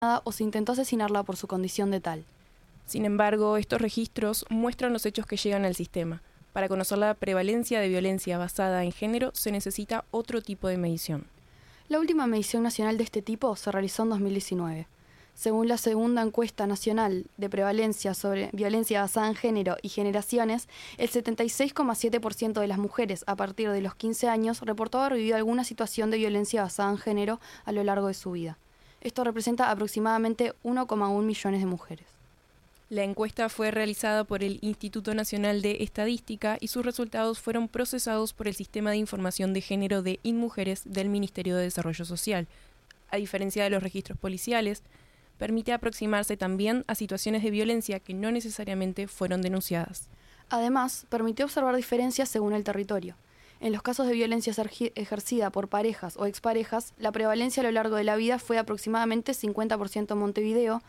o se intentó asesinarla por su condición de tal. Sin embargo, estos registros muestran los hechos que llegan al sistema. Para conocer la prevalencia de violencia basada en género se necesita otro tipo de medición. La última medición nacional de este tipo se realizó en 2019. Según la segunda encuesta nacional de prevalencia sobre violencia basada en género y generaciones, el 76,7% de las mujeres a partir de los 15 años reportó haber vivido alguna situación de violencia basada en género a lo largo de su vida. Esto representa aproximadamente 1,1 millones de mujeres. La encuesta fue realizada por el Instituto Nacional de Estadística y sus resultados fueron procesados por el Sistema de Información de Género de InMujeres del Ministerio de Desarrollo Social. A diferencia de los registros policiales, permite aproximarse también a situaciones de violencia que no necesariamente fueron denunciadas. Además, permitió observar diferencias según el territorio. En los casos de violencia ejercida por parejas o exparejas, la prevalencia a lo largo de la vida fue aproximadamente 50% en Montevideo,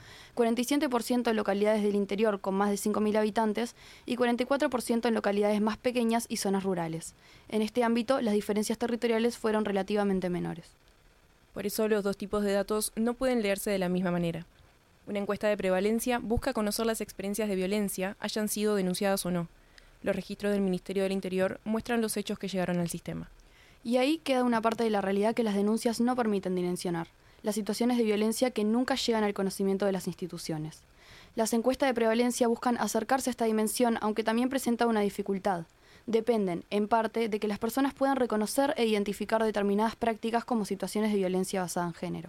47% en localidades del interior con más de 5.000 habitantes y 44% en localidades más pequeñas y zonas rurales. En este ámbito, las diferencias territoriales fueron relativamente menores. Por eso los dos tipos de datos no pueden leerse de la misma manera. Una encuesta de prevalencia busca conocer las experiencias de violencia, hayan sido denunciadas o no. Los registros del Ministerio del Interior muestran los hechos que llegaron al sistema. Y ahí queda una parte de la realidad que las denuncias no permiten dimensionar, las situaciones de violencia que nunca llegan al conocimiento de las instituciones. Las encuestas de prevalencia buscan acercarse a esta dimensión, aunque también presenta una dificultad. Dependen, en parte, de que las personas puedan reconocer e identificar determinadas prácticas como situaciones de violencia basada en género.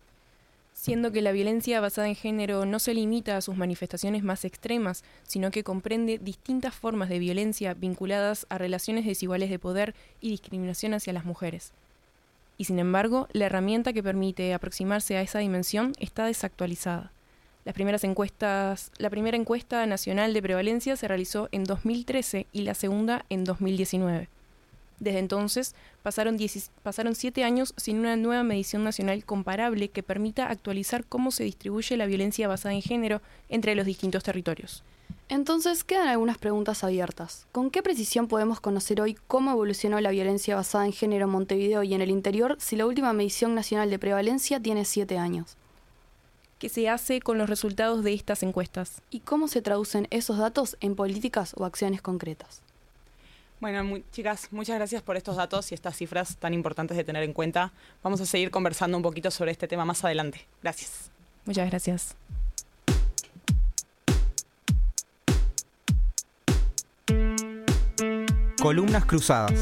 Siendo que la violencia basada en género no se limita a sus manifestaciones más extremas, sino que comprende distintas formas de violencia vinculadas a relaciones desiguales de poder y discriminación hacia las mujeres. Y sin embargo, la herramienta que permite aproximarse a esa dimensión está desactualizada. La primera encuesta nacional de prevalencia se realizó en 2013 y la segunda en 2019. Desde entonces, pasaron 7 años sin una nueva medición nacional comparable que permita actualizar cómo se distribuye la violencia basada en género entre los distintos territorios. Entonces, quedan algunas preguntas abiertas. ¿Con qué precisión podemos conocer hoy cómo evolucionó la violencia basada en género en Montevideo y en el interior si la última medición nacional de prevalencia tiene 7 años? ¿Qué se hace con los resultados de estas encuestas? ¿Y cómo se traducen esos datos en políticas o acciones concretas? Bueno, chicas, muchas gracias por estos datos y estas cifras tan importantes de tener en cuenta. Vamos a seguir conversando un poquito sobre este tema más adelante. Gracias. Muchas gracias. Columnas cruzadas.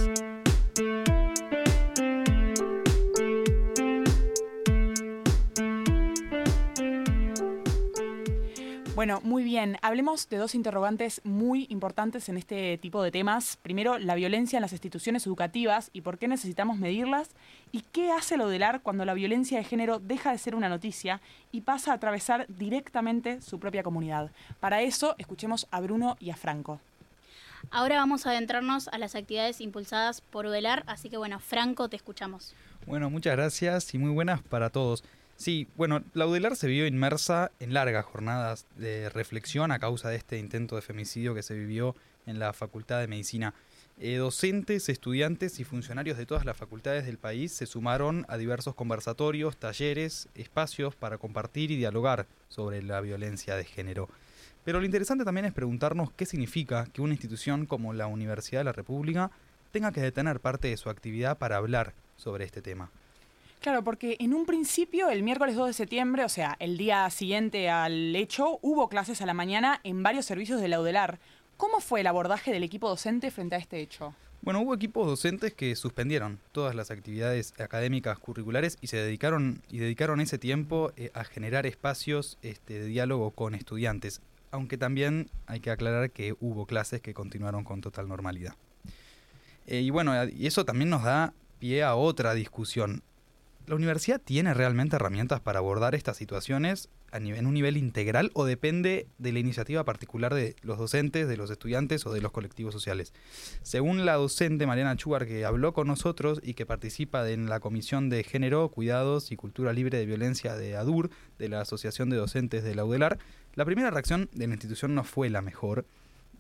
Bueno, muy bien. Hablemos de dos interrogantes muy importantes en este tipo de temas. Primero, la violencia en las instituciones educativas y por qué necesitamos medirlas. Y qué hace la UDELAR cuando la violencia de género deja de ser una noticia y pasa a atravesar directamente su propia comunidad. Para eso, escuchemos a Bruno y a Franco. Ahora vamos a adentrarnos a las actividades impulsadas por UDELAR, así que bueno, Franco, te escuchamos. Bueno, muchas gracias y muy buenas para todos. Sí, bueno, la UDELAR se vio inmersa en largas jornadas de reflexión a causa de este intento de femicidio que se vivió en la Facultad de Medicina. Docentes, estudiantes y funcionarios de todas las facultades del país se sumaron a diversos conversatorios, talleres, espacios para compartir y dialogar sobre la violencia de género. Pero lo interesante también es preguntarnos qué significa que una institución como la Universidad de la República tenga que detener parte de su actividad para hablar sobre este tema. Claro, porque en un principio, el miércoles 2 de septiembre, o sea, el día siguiente al hecho, hubo clases a la mañana en varios servicios de la UDELAR. ¿Cómo fue el abordaje del equipo docente frente a este hecho? Bueno, hubo equipos docentes que suspendieron todas las actividades académicas curriculares y dedicaron ese tiempo a generar espacios de diálogo con estudiantes, aunque también hay que aclarar que hubo clases que continuaron con total normalidad. Y bueno, y eso también nos da pie a otra discusión. ¿La universidad tiene realmente herramientas para abordar estas situaciones en un nivel integral o depende de la iniciativa particular de los docentes, de los estudiantes o de los colectivos sociales? Según la docente Mariana Chugar, que habló con nosotros y que participa en la Comisión de Género, Cuidados y Cultura Libre de Violencia de ADUR, de la Asociación de Docentes de la UDELAR, la primera reacción de la institución no fue la mejor.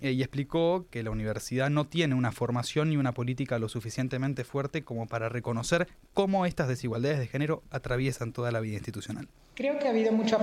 y explicó que la universidad no tiene una formación ni una política lo suficientemente fuerte como para reconocer cómo estas desigualdades de género atraviesan toda la vida institucional. Creo que ha habido mucho